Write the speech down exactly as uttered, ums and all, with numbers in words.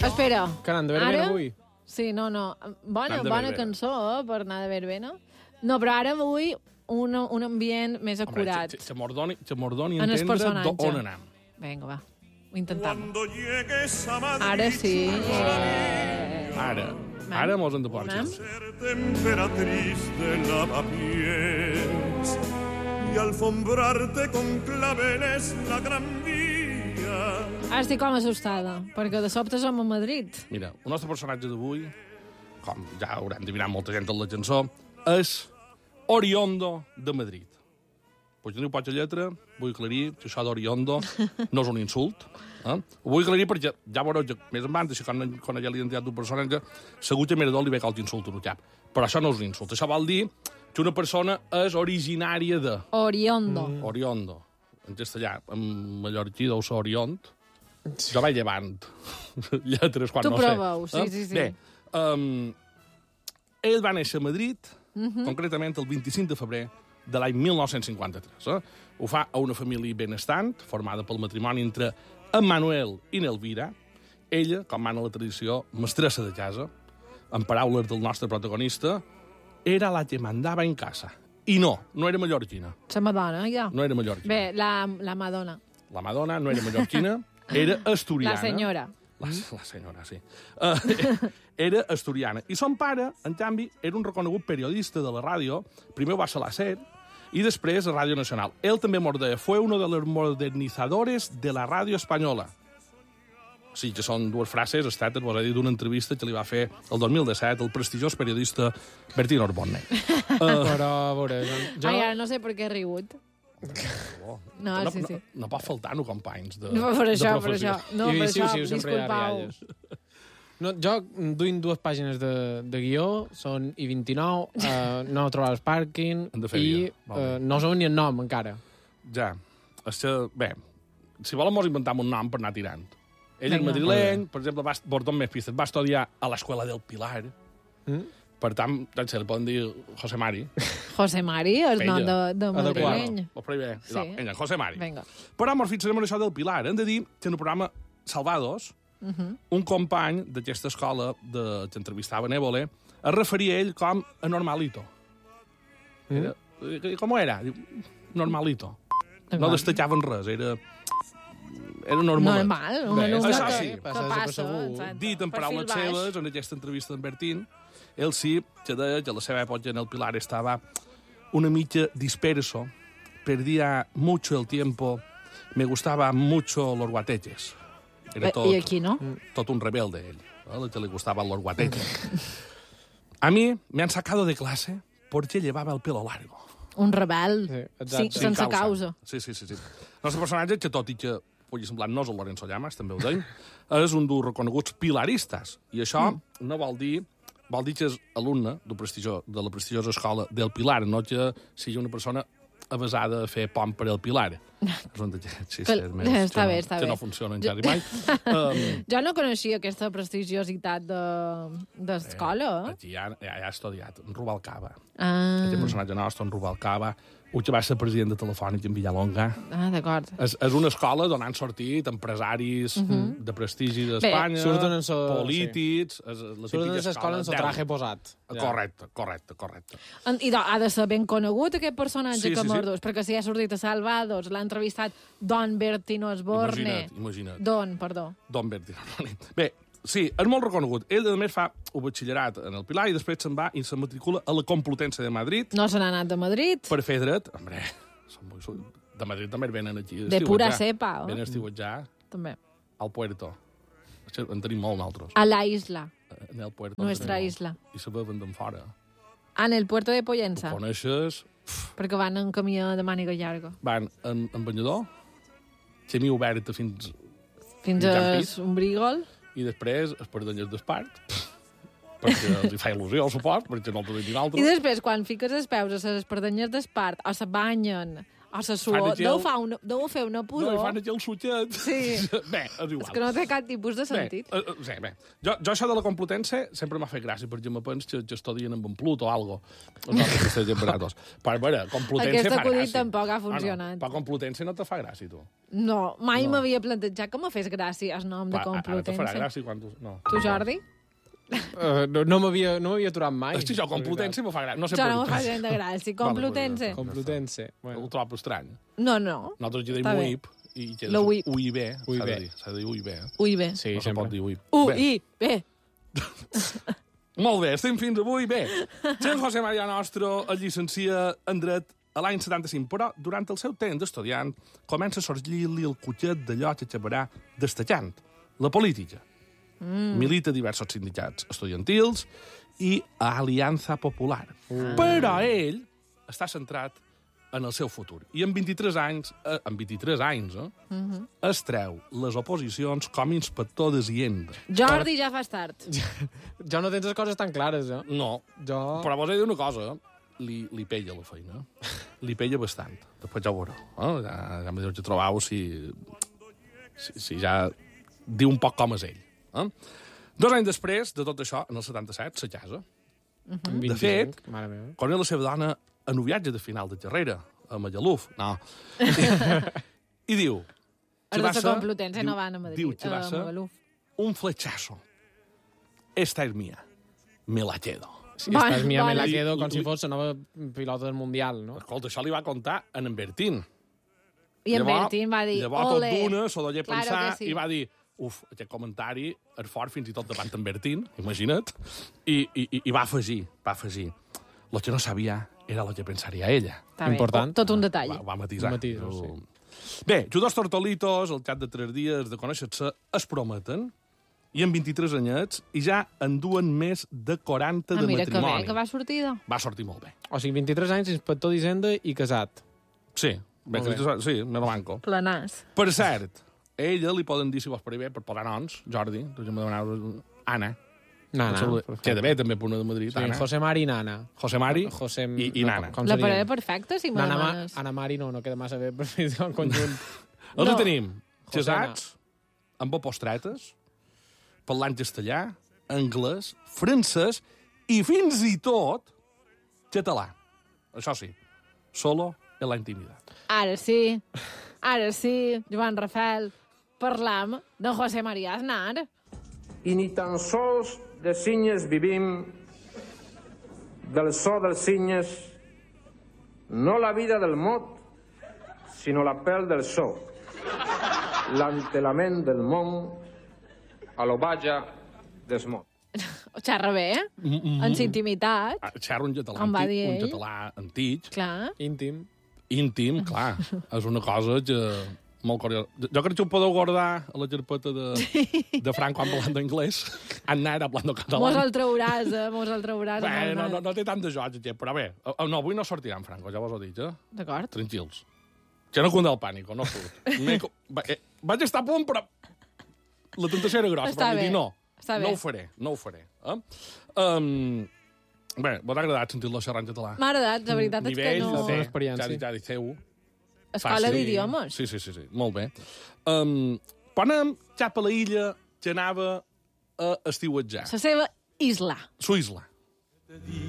Espera. Que n'han de verbena avui? Sí, no, no. Bona, N'han de bona verbena. cançó, eh, per anar de verbena. No, però ara avui un, un ambient més acurat. Se mordoni, se mordoni En el entendre personatge. d'on anem. Vinga, va. Ho intentem. Ara sí. Eh... Ara. Ara mos hem de portar. Temperatriz de lavapiés y alfombrarte con claveles la gran vía. Ara estic com assustada, perquè de sobte som a Madrid. Mira, el nostre personatge d'avui, com ja haurem adivinat molta gent en la cançó, és Oriondo de Madrid. Pues teniu poca lletra, vull aclarir que això d'Oriondo no és un insult. Eh? Ho vull aclarir perquè ja veureu que més en banda, si quan coneix l'identitat d'un personatge, segur que a Mirador li ve cal insult en un cap. Però això no és un insult. Això vol dir que una persona és originària de... Oriondo. Mm. Oriondo. En castellà, en mallorquí deu ser Oriont. Jo vaig llevant lletres quan Tu no sé. proveu, sí, eh? sí, sí. Bé, um, ell va néixer a Madrid, Uh -huh. concretament el vint-i-cinc de febrer de l'any mil nou-cents cinquanta-tres. Eh? Ho fa a una família benestant, formada pel matrimoni entre en Manuel i n'Elvira. Ella, com mana la tradició, mestressa de casa, en paraules del nostre protagonista, era la que mandava en casa. I no, no era mallorquina. La Madonna, ja. No era mallorquina. Bé, la, la Madonna. La Madonna no era mallorquina, era asturiana. La senyora. La, la senyora, sí. Uh, era asturiana. I son pare, en canvi, era un reconegut periodista de la ràdio. Primer va ser a la SER i després a Ràdio Nacional. Ell també mordea. Fue uno de los modernizadores de la ràdio espanyola. O sigui que són dues frases estates, vos he dit, d'una entrevista que li va fer el dos mil disset el prestigiós periodista Bertín Orbonne. Uh, Però, a veure... Jo... Ai, ara no sé per què he rigut. Oh, No, no, sí, sí. No, no pot faltar, no, companys de, No, per això, de per professió. això. No, I per sí, això, sí, sempre hi ha disculpau. rialles. No, jo duint dues pàgines de, de guió, són i vint-i-nou, uh, no trobar el pàrquing, Hem de fer i guió, molt bé. uh, no sabem ni el nom, encara. Ja. És que, bé, si volen mos inventam un nom per anar tirant. Ell és Vinga. madrileny, per exemple, va, vos dono més pistes, va estudiar a l'Escola del Pilar. Mm? Per tant, doncs, li poden dir José Mari. José Mari, el nom de, de madrileny. Vos faré bé. Sí. No, vinga, José Mari. Vinga. Però mos fixarem en això del Pilar. Hem de dir que en el programa Salvados, Uh -huh. un company d'aquesta escola de, que entrevistava Névole es referia a ell com a Normalito. Mm? Era, eh, com era? Diu, Normalito. No destacava en res, era... Era normal. Normal, un Bé, alumne això que, sí, que passa passa. desapercebut. exacte. Dit en Perfil paraules baix. seves, en aquesta entrevista amb Bertín, ell sí que deia que a la seva època en el Pilar estava una mica disperso, perdía mucho el tiempo, me gustaba mucho los guateques. Era Eh, tot, I aquí no? tot un rebelde, ell, eh, el que le gustaban los guateques. A mí me han sacado de clase porque llevaba el pelo largo. Un rebel. Sí, Sí, exacte. sense causa. Sí, sí, sí. sí. El nostre personatge, que tot i que pugui semblar no és el Lorenzo Llamas, també ho deim, és un dels reconeguts pilaristes. I això mm. no vol dir vol dir que és alumne de, prestigio, de la prestigiosa escola del Pilar, no que sigui una persona avasada a fer pont per el Pilar. És un d'aquests xistes més Està que, bé, no, està que bé. no funcionen ja mai. Um, Jo no coneixia aquesta prestigiositat d'escola. eh, aquí ja, ja, ja ha estudiat, en Rubalcaba. Ah, Aquest personatge nostre, en Rubalcaba, un que va ser president de Telefònica en Villalonga. ah d'acord. És, és una escola d'on han sortit empresaris uh -huh. de prestigi d'Espanya, surten en so- polítics... Sí. És la Surten típica de l'escola en el del- traje posat. Ja. Correcte, correcte, correcte. En- I do- ha de ser ben conegut aquest personatge Sí, que sí, sí. mordus, perquè si ha sortit a Salvados, l'ha entrevistat Don Bertino Osborne. Imagina't, imagina't. Don, perdó. Don Bertino. Bé, sí, és molt reconegut. Ell, a més, fa un batxillerat en el Pilar i després se'n va i se matricula a la Complutense de Madrid No se n'ha anat de Madrid. per fer dret. Hombre, són molt... són- de Madrid també venen aquí. De pura cepa, oh? Venen estiuetjar També. al Puerto. En tenim molt, nosaltres. A la isla, En el Puerto. en nuestra tenim molt. isla. I se beuen d'en fora. Ah, en el puerto de Pollença, Coneixes... perquè van en camió de màniga llarga. Van en, en banyador, camí obert fins... Fins Un a campis. un brígol. I després es perdanyes d'espart, perquè els hi fa il·lusió, suport, perquè no el tenim I altres. després, quan fiques els peus a les espardenyes d'espart, o se banyen, O la suor. gel. Deu, fa una, deu fer una No, pudor. i fan aquí el suquet. Sí. Bé, és igual. És que no té cap tipus de sentit. Bé, uh, sí, bé. Jo, jo això de la Complutense sempre m'ha fet gràcia, perquè me penso que, que estudien amb en Plut o algo. No, aquestes baratos. Però, a veure, Complutense Aquest fa acudit gràcia. tampoc ha Ah, funcionat. no, però Complutense no te fa gràcia, tu. No, mai No. m'havia plantejat que me fes gràcia el nom de Pa, ara te farà Complutense. gràcia quan tu... No. Tu, Jordi? Uh, no no m'havia no m'havia aturat mai. Hosti, jo Complutense me fa gràcia. No sé Jo per no me què. fa gent de gràcia. Complutense? Complutense. Ho Bueno. trobo estrany. No, no. Nosaltres ja Està dèiem bé. U I B i queda La U I B. U I B. U I B. S'ha de dir, s'ha de dir U I B. eh? Ui, bé. Sí, No se sempre. pot dir U I B. U, Bé. I, bé. Molt bé, estem fins avui. Bé, Jean José María Nostro es llicencia en dret a l'any setanta-cinc, però durant el seu temps d'estudiant comença a sorgir-li el cotxet d'allò que acabarà destacant, la política. Mm. Milita a diversos sindicats estudiantils i a Aliança Popular. Mm. Però ell està centrat en el seu futur. I en vint-i-tres anys, eh, en vint-i-tres anys, eh, mm-hmm. es treu les oposicions com a inspector d'Hisenda. Jordi, ja fas tard. Jo no tens les coses tan clares, eh? No, Jo... però vos he de dir una cosa, li, li pella la feina. Li pella bastant. Després ja ho veureu. Eh? Ja, ja m'he de trobar si, si, si ja diu un poc com és ell. Eh? Dos anys després de tot això, en el setanta-set, se casa. vint-i-cinc, fet, mare meva. Coneix la seva dona en un viatge de final de carrera, a Magaluf. No. I diu... Els "Que va de ser", Complutense diu- no van a Madrid. Diu que va a ser Magaluf. un flechazo. Esta es mía. Me la quedo. Si Bueno, estàs mi me la bueno. quedo com Li- si fos la nova pilota del Mundial, no? Escolta, això li va contar en en Bertín. I en Bertín va dir, llavors tot ole. d'una s'ho deia Claro pensar que sí. i va dir, uf, aquest comentari és fort fins i tot davant en Bertín, imagina't, i, i, i- i va afegir, va afegir. Lo que no sabia era lo que pensaria ella. Està bé. Important. Tot un detall. Va, va matisar. Matisos, Diu- Bé, judos tortolitos, al cap de tres dies de conèixer-se, es prometen, i en vint-i-tres anyets, i ja en duen més de quaranta Ah, de mira que matrimoni. bé, que va sortir de... Va sortir molt bé. O sigui, vint-i-tres anys, inspector d'Hisenda i casat. Sí, bé, Molt que, sí, me la banco. Planàs. Per cert, a ella li poden dir, si vols per bé, per posar noms, Jordi, tu ja me demanaves Anna. Nana. Queda bé, també, per una de Madrid, Sí, Anna. José Mari i Nana. José Mari José... i, i no, Nana. Com La seria? parella perfecta, si me Nana, Ma... demanes. Ana Mari no, no queda massa bé per fer el conjunt. Els No. tenim José casats, amb apostretes, parlant castellà, anglès, francès i fins i tot català. Això sí, solo en la intimitat. Ara sí, ara sí, Joan Rafael, parlam de José María Aznar. I ni tan sols de cinyes vivim, del so dels cinyes, no la vida del mot, sinó la pèl del so, l'entelament del món a l'obatja des mot. Xerra bé, eh? En sa intimitat, Ah, xerro un català, Com va antic, dir un ell. català antic, clar. Íntim. íntim, clar. És una cosa que... Molt curiosa. Jo crec que ho podeu guardar a la carpeta de, de Frank quan parlant d'anglès. Anar hablando català. Mos el trauràs, eh? Mos el trauràs. Bé, amb no, el no, Marc. no té tant de jocs, aquest, però bé. eh, No, avui no sortirà en Franco, ja vos ho he dit, eh? D'acord. Tranquils. Que no cunda el pànico, no surt. M'he co- Va- eh, Vaig estar a punt, però la tentació era grossa. Està però vaig bé, dir no. està no bé. ho faré, no ho faré. Eh? Um, bé, vos ha agradat sentir-lo xerrar en català? M'ha agradat, la veritat és que Nivell, no... té. ja, experiència. ja, ja diceu. Escola Fàcil. d'idiomes. Sí, sí, sí, sí, molt bé. Um, Ponem cap a la illa que anava a estiuetjar. La seva isla. Su isla.